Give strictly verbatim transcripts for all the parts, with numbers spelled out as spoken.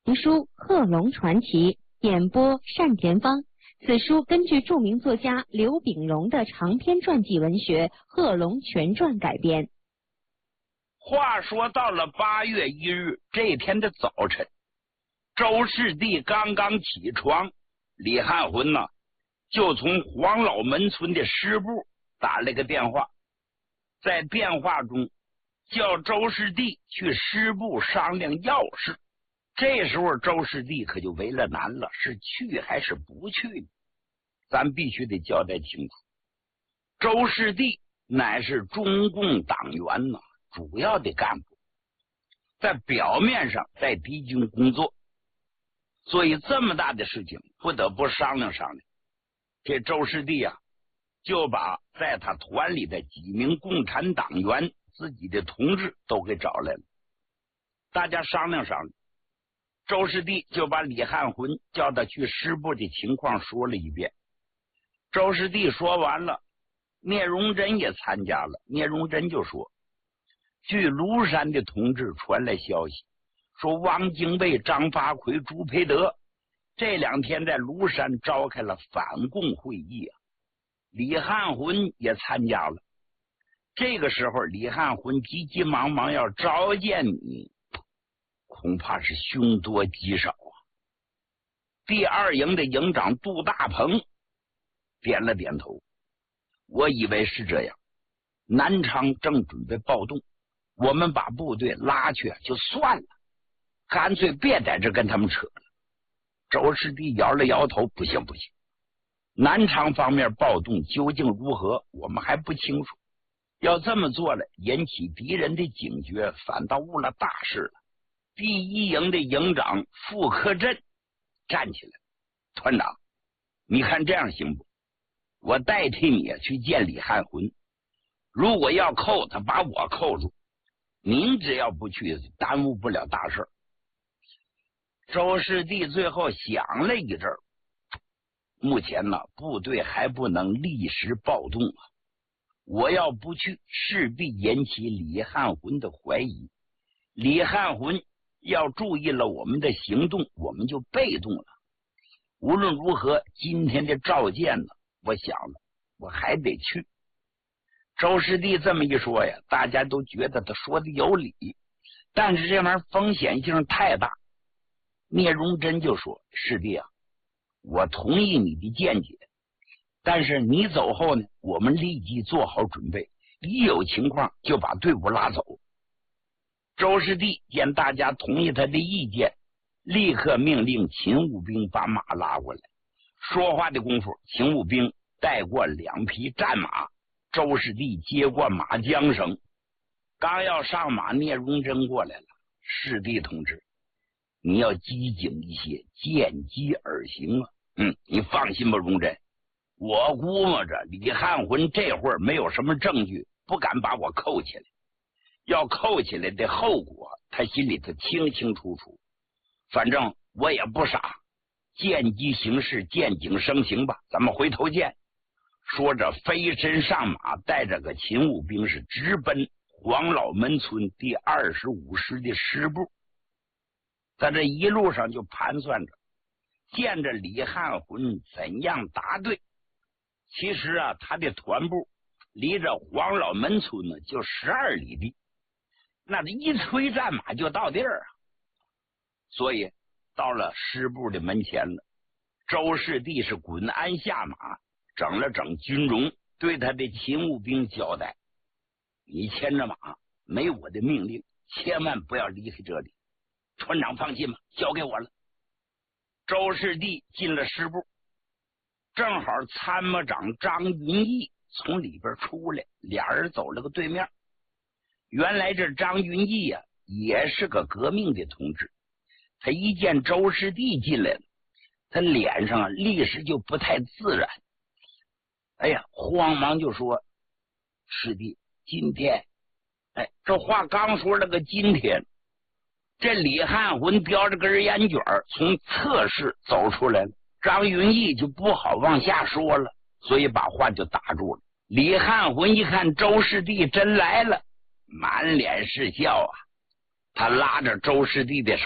评书《贺龙传奇》，演播单田芳。此书根据著名作家刘秉荣的长篇传记文学《贺龙全传》改编。 话说到了八月一日这天的早晨，周世弟刚刚起床，李汉魂呢就从黄老门村的师部打了个电话，在电话中叫周世弟去师部商量要事。这时候周世弟可就为了难了，是去还是不去呢？咱必须得交代清楚。周世弟乃是中共党员呢主要的干部，在表面上在敌军工作，所以这么大的事情不得不商量商量。这周世弟啊，就把在他团里的几名共产党员自己的同志都给找来了，大家商量商量。周世弟就把李汉魂叫他去师部的情况说了一遍。周世弟说完了，聂荣臻也参加了。聂荣臻就说，据庐山的同志传来消息，说汪精卫、张发奎、朱培德这两天在庐山召开了反共会议啊，李汉魂也参加了。这个时候李汉魂急急忙忙要召见你，恐怕是凶多吉少啊。第二营的营长杜大鹏点了点头，我以为是这样，南昌正准备暴动，我们把部队拉去就算了，干脆别在这跟他们扯了。周师弟摇了摇头，不行不行，南昌方面暴动究竟如何我们还不清楚，要这么做了引起敌人的警觉，反倒误了大事了。第一营的营长傅克振站起来，团长，你看这样行不？我代替你去见李汉魂，如果要扣他，把我扣住，您只要不去，耽误不了大事。周师弟最后想了一阵儿，目前呢部队还不能立时暴动啊，我要不去势必引起李汉魂的怀疑，李汉魂要注意了我们的行动，我们就被动了。无论如何今天的召见呢，我想了我还得去。周师弟这么一说呀，大家都觉得他说的有理，但是这玩意儿风险性太大。聂荣臻就说，师弟啊，我同意你的见解，但是你走后呢，我们立即做好准备，一有情况就把队伍拉走。周师弟见大家同意他的意见，立刻命令勤务兵把马拉过来。说话的功夫，勤务兵带过两匹战马，周师弟接过马缰绳，刚要上马，聂荣臻过来了，师弟同志，你要机警一些，见机而行啊。嗯，你放心吧，荣臻，我估摸着李汉魂这会儿没有什么证据，不敢把我扣起来，要扣起来的后果他心里头清清楚楚。反正我也不傻，见机行事，见景生情吧，咱们回头见。说着飞身上马，带着个勤务兵是直奔黄老门村第二十五师的师部。在这一路上就盘算着见着李汉魂怎样答对。其实啊，他的团部离着黄老门村呢就十二里地，那这一催战马就到地儿啊。所以到了师部的门前了，周世弟是滚鞍下马，整了整军容，对他的勤务兵交代，你牵着马，没我的命令千万不要离开这里，团长放心吧，交给我了。周世弟进了师部，正好参谋长张云逸从里边出来，俩人走了个对面。原来这张云逸啊也是个革命的同志，他一见周师弟进来了，他脸上啊立时就不太自然，哎呀，慌忙就说，师弟，今天，哎，这话刚说了个今天，这李汉魂叼着根烟卷从侧室走出来了，张云逸就不好往下说了，所以把话就打住了。李汉魂一看周师弟真来了，满脸是笑啊，他拉着周师弟的手，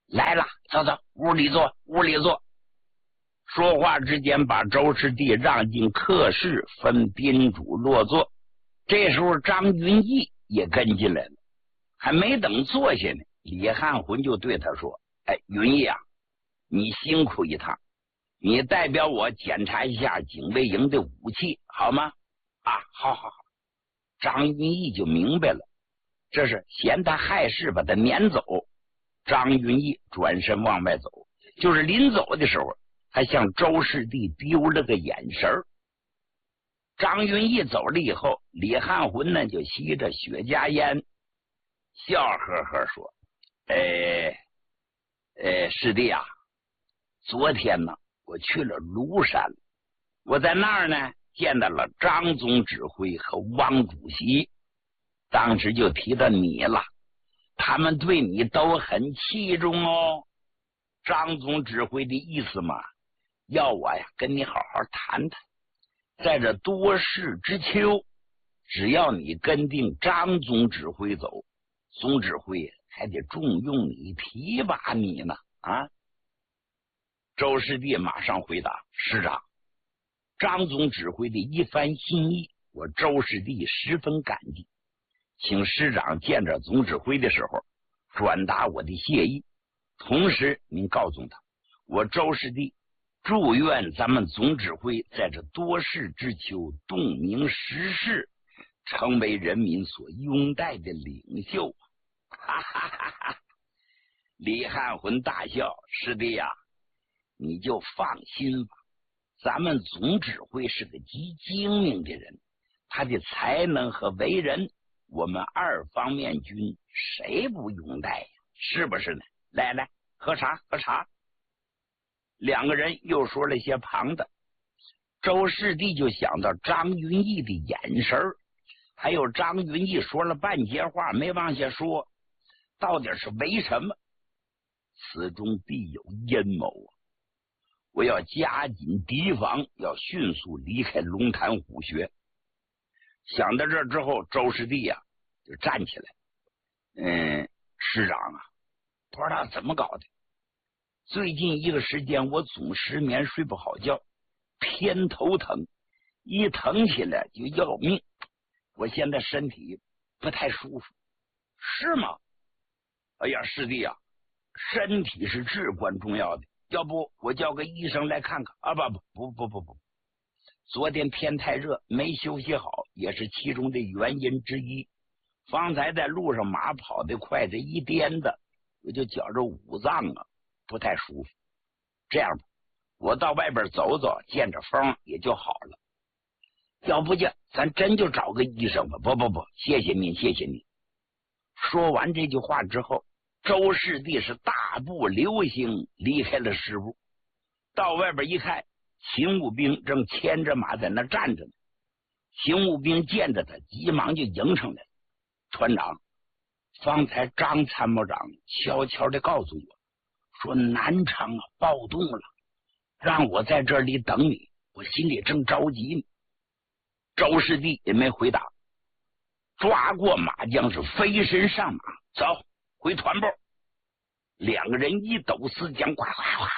来了，走走，屋里坐，屋里坐。说话之间，把周师弟让进客室，分宾主落座。这时候，张云逸也跟进来了，还没等坐下呢，李汉魂就对他说：“哎，云逸啊，你辛苦一趟，你代表我检查一下警卫营的武器，好吗？”啊，好好好。张云逸就明白了，这是嫌他害事，把他撵走。张云逸转身往外走，就是临走的时候，还向周师弟丢了个眼神。张云逸走了以后，李汉魂呢就吸着雪茄烟，笑呵呵说：“哎，哎，师弟啊，昨天呢，我去了庐山，我在那儿呢见到了张总指挥和汪主席，当时就提到你了，他们对你都很器重哦。张总指挥的意思嘛，要我呀跟你好好谈谈，在这多事之秋，只要你跟定张总指挥走，总指挥还得重用你，提拔你呢啊！”周师弟马上回答：“师长，张总指挥的一番心意，我周师弟十分感激，请师长见着总指挥的时候转达我的谢意，同时您告诉他，我周师弟祝愿咱们总指挥在这多事之秋洞明时事，成为人民所拥戴的领袖。”哈哈哈哈！李汉魂大笑：“师弟呀、啊，你就放心吧，咱们总指挥是个极精明的人，他的才能和为人，我们二方面军谁不拥戴呀？是不是呢？来来，喝茶喝茶。”两个人又说了些旁的，周师弟就想到张云逸的眼神，还有张云逸说了半截话没往下说，到底是为什么？此中必有阴谋啊！我要加紧提防，要迅速离开龙潭虎穴。想到这之后，周师弟呀、啊、就站起来，嗯，师长啊，不知道怎么搞的，最近一个时间我总失眠，睡不好觉，偏头疼，一疼起来就要命，我现在身体不太舒服。是吗？哎呀，师弟啊，身体是至关重要的，要不我叫个医生来看看啊？不不不不不不，昨天天太热，没休息好，也是其中的原因之一。方才在路上马跑得快，这一颠的，我就觉着五脏啊不太舒服。这样吧，我到外边走走，见着风也就好了。要不就咱真就找个医生吧。不不不，谢谢您，谢谢您。说完这句话之后，周师弟是大步流星离开了师部，到外边一看，勤务兵正牵着马在那站着呢。勤务兵见着他，急忙就迎上来了：“团长，方才张参谋长悄悄的告诉我，说南昌啊暴动了，让我在这里等你，我心里正着急呢。”周师弟也没回答，抓过马缰是飞身上马，走回团部。两个人一抖丝将，哗哗哗，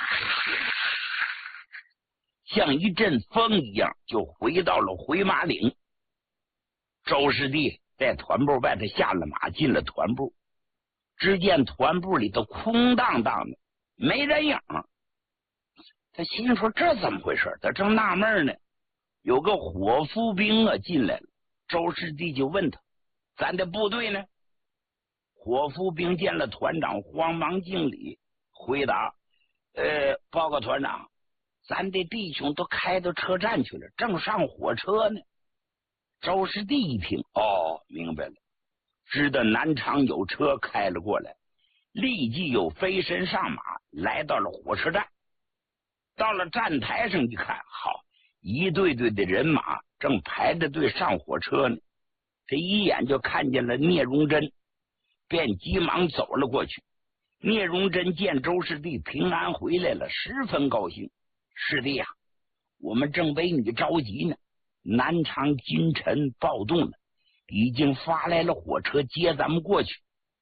像一阵风一样就回到了回马岭。周师弟在团部外头下了马，进了团部，只见团部里头空荡荡的，没人影。他心说这怎么回事？他正纳闷呢，有个伙夫兵啊进来了。周师弟就问他：“咱的部队呢？”伙夫兵见了团长，慌忙敬礼，回答：“呃，报告团长，咱的弟兄都开到车站去了，正上火车呢。”周师弟一听，哦，明白了，知道南昌有车开了过来，立即又飞身上马，来到了火车站。到了站台上一看，好，一队队的人马正排着队上火车呢。这一眼就看见了聂荣臻，便急忙走了过去。聂荣臻见周师弟平安回来了，十分高兴：“师弟啊，我们正为你着急呢。南昌今晨暴动了，已经发来了火车接咱们过去。”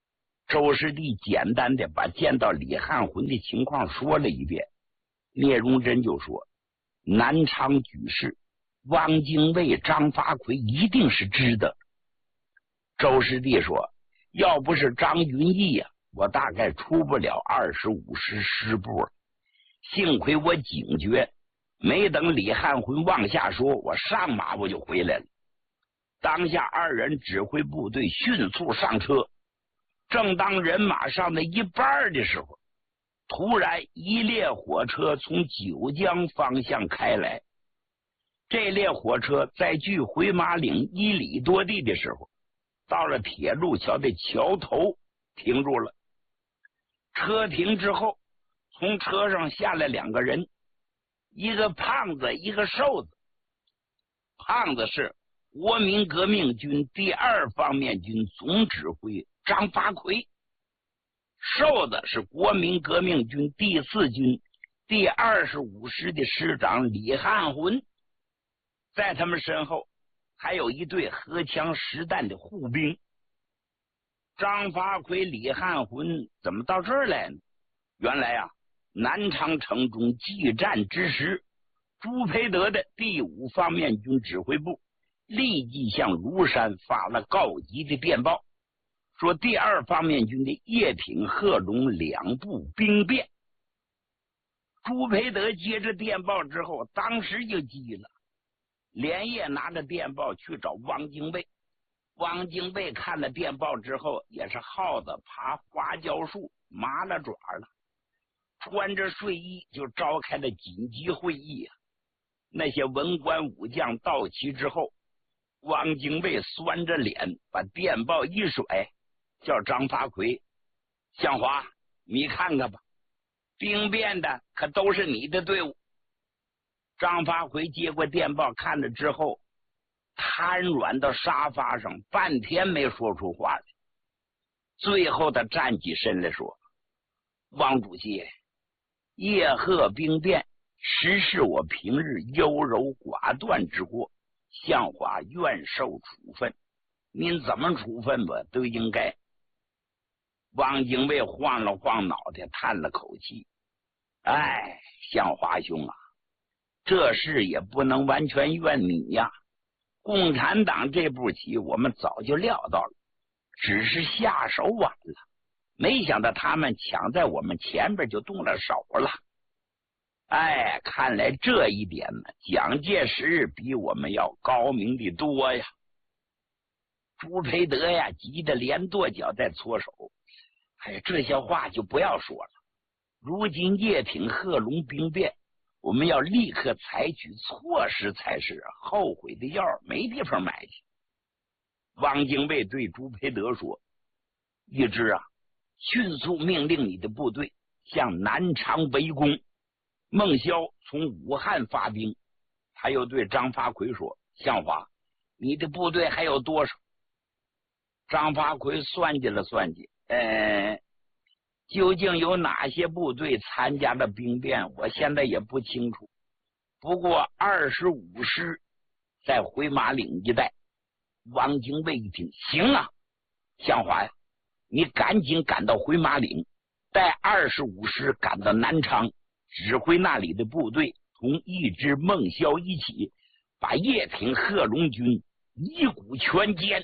周师弟简单的把见到李汉魂的情况说了一遍。聂荣臻就说，南昌举事汪精卫、张发奎一定是知的。周师弟说，要不是张云逸呀、啊，我大概出不了二十五师师部了。幸亏我警觉，没等李汉魂往下说，我上马我就回来了。当下二人指挥部队迅速上车，正当人马上的一半的时候，突然一列火车从九江方向开来。这列火车在距回马岭一里多地的时候，到了铁路桥的桥头停住了。车停之后，从车上下来两个人，一个胖子，一个瘦子。胖子是国民革命军第二方面军总指挥张发奎，瘦子是国民革命军第四军第二十五师的师长李汉魂。在他们身后还有一队荷枪实弹的护兵。张发奎、李汉魂怎么到这儿来呢？原来啊，南昌城中激战之时，朱培德的第五方面军指挥部立即向庐山发了告急的电报，说第二方面军的叶挺、贺龙两部兵变。朱培德接着电报之后，当时就急了，连夜拿着电报去找汪精卫。汪精卫看了电报之后，也是耗子爬花椒树，麻了爪了，穿着睡衣就召开了紧急会议啊。那些文官武将到齐之后，汪精卫酸着脸把电报一甩，叫张发奎，向华，你看看吧，兵变的可都是你的队伍。张发奎接过电报看了之后，瘫软到沙发上，半天没说出话来。最后他站起身来说，汪主席，叶赫兵变实是我平日优柔寡断之过，向华愿受处分，您怎么处分吧都应该。汪精卫晃了晃脑袋，叹了口气，哎，向华兄啊，这事也不能完全怨你呀。共产党这步棋我们早就料到了，只是下手晚了，没想到他们抢在我们前边就动了手了。哎，看来这一点呢，蒋介石比我们要高明的多呀。朱培德呀，急得连跺脚带搓手。哎，这些话就不要说了。如今叶挺、贺龙兵变，我们要立刻采取措施才是，后悔的药没地方买去。汪精卫对朱培德说，一支啊，迅速命令你的部队向南昌围攻。孟萧从武汉发兵。他又对张发奎说，向华，你的部队还有多少？张发奎算计了算计，呃，究竟有哪些部队参加了兵变，我现在也不清楚。不过二十五师在回马岭一带。汪精卫一听，行啊，向华呀，你赶紧赶到回马岭，带二十五师赶到南昌，指挥那里的部队，同一支孟萧一起，把叶挺、贺龙军一鼓全歼。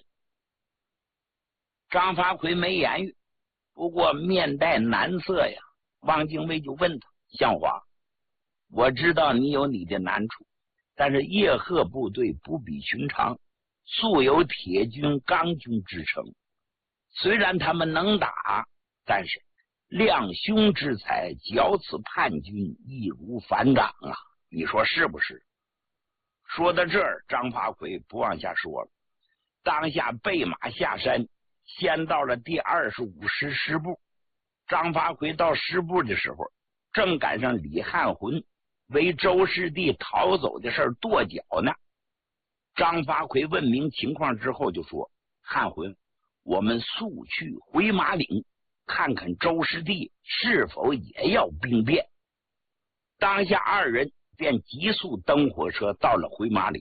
张发奎没言语，不过面带难色呀。汪精卫就问他，向华，我知道你有你的难处，但是叶赫部队不比寻常，素有铁军钢军之称，虽然他们能打，但是亮兄之才，剿此叛军易如反掌啊，你说是不是？说到这儿，张发奎不往下说了，当下备马下山，先到了第二十五师师部。张发奎到师部的时候，正赶上李汉魂为周师弟逃走的事跺脚呢。张发奎问明情况之后就说，汉魂，我们速去回马岭，看看周师弟是否也要兵变。当下二人便急速登火车到了回马岭。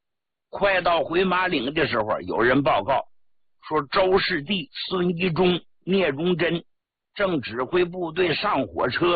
快到回马岭的时候，有人报告说周师弟孙一中聂荣臻正指挥部队上火车